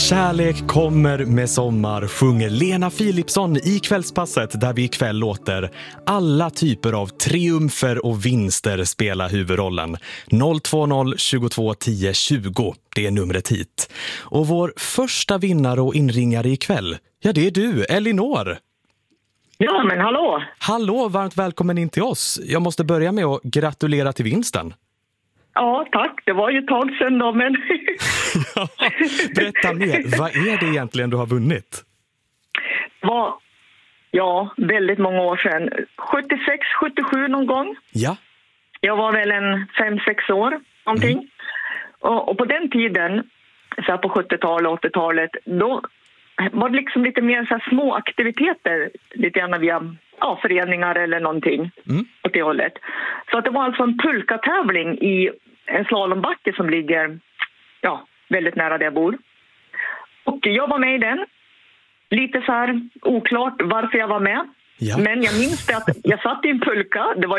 Kärlek kommer med sommar sjunger Lena Philipsson i Kvällspasset, där vi ikväll låter alla typer av triumfer och vinster spela huvudrollen. 020 22 10 20, det är numret hit. Och vår första vinnare och inringare ikväll, ja, det är du, Elinor. Ja, men hallå! Hallå, varmt välkommen in till oss. Jag måste börja med att gratulera till vinsten. Ja, tack. Det var ju ett tag sedan då, men... Ja, berätta mer. Vad är det egentligen du har vunnit? Väldigt många år sedan. 76, 77 någon gång. Ja. Jag var väl en 5-6 år, någonting. Och på den tiden, så här på 70-talet och 80-talet, då var det liksom lite mer så här små aktiviteter. Lite grann via föreningar eller någonting åt det hållet. Så att det var alltså en pulkatävling i en slalombacke som ligger väldigt nära där jag bor. Och jag var med i den. Lite så här oklart varför jag var med. Ja. Men jag minns att jag satt i en pulka. Det var